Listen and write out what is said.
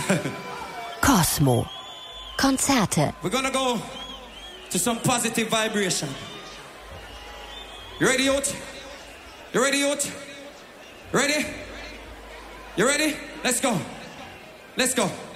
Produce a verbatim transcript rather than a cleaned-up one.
Cosmo. Konzerte. We're gonna go to some positive vibration. You ready, youth? You ready, youth? Ready? You ready? Let's go. Let's go.